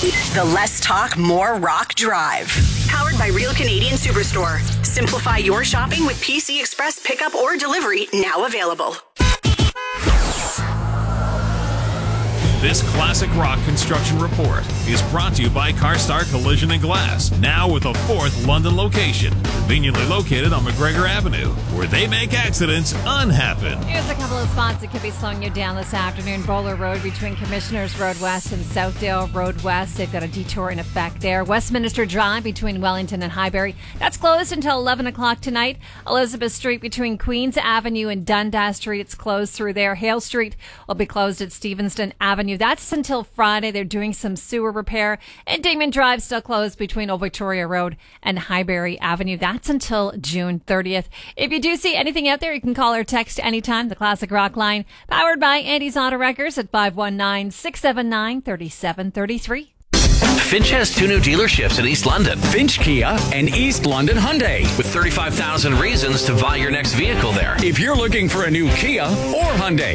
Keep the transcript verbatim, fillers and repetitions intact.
The Less Talk, More Rock Drive. Powered by Real Canadian Superstore. Simplify your shopping with P C Express pickup or delivery, now available. This classic rock construction report is brought to you by CarStar Collision and Glass, now with a fourth London location, conveniently located on McGregor Avenue, where they make accidents unhappen. Here's a couple of spots that could be slowing you down this afternoon. Bowler Road between Commissioners Road West and Southdale Road West. They've got a detour in effect there. Westminster Drive between Wellington and Highbury. That's closed until eleven o'clock tonight. Elizabeth Street between Queens Avenue and Dundas Street. It's closed through there. Hale Street will be closed at Stevenston Avenue. That's until Friday. They're doing some sewer repair. And Dingman Drive still closed between Old Victoria Road and Highbury Avenue. That's until June thirtieth. If you do see anything out there, you can call or text anytime. The Classic Rock line, powered by Andy's Auto Wreckers at five one nine, six seven nine, three seven three three. Finch has two new dealerships in East London. Finch Kia and East London Hyundai. With thirty-five thousand reasons to buy your next vehicle there. If you're looking for a new Kia or Hyundai,